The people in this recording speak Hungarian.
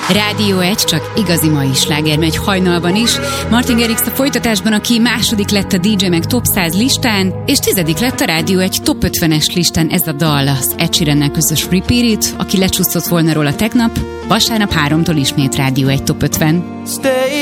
Rádió 1, csak igazi mai sláger megy hajnalban is. Martin Garrix a folytatásban, aki második lett a DJ Mag Top 100 listán, és 10. lett a Rádió 1 Top 50-es listán ez a dal, az Ed Sheerannel közös Repeat It, aki lecsúszott volna róla tegnap, vasárnap 3-tól ismét Rádió 1 Top 50. Stay